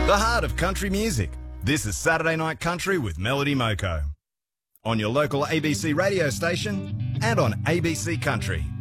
The heart of country music. This is Saturday Night Country with Melody Moko. On your local ABC radio station and on ABC Country.